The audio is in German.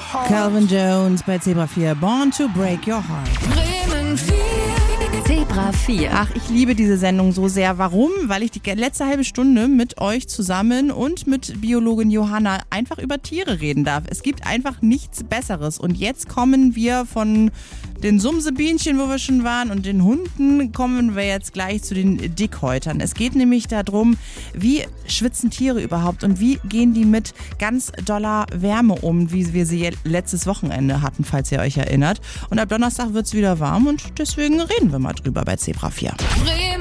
Calvin Jones bei Zebra 4, Born to Break Your Heart. Bremen 4. Zebra 4. Ach, ich liebe diese Sendung so sehr. Warum? Weil ich die letzte halbe Stunde mit euch zusammen und mit Biologin Johanna einfach über Tiere reden darf. Es gibt einfach nichts Besseres. Und jetzt kommen wir von den Sumsebienchen, wo wir schon waren, und den Hunden, kommen wir jetzt gleich zu den Dickhäutern. Es geht nämlich darum, wie schwitzen Tiere überhaupt und wie gehen die mit ganz doller Wärme um, wie wir sie letztes Wochenende hatten, falls ihr euch erinnert. Und ab Donnerstag wird es wieder warm und deswegen reden wir mal drüber bei Zebra 4. Bremen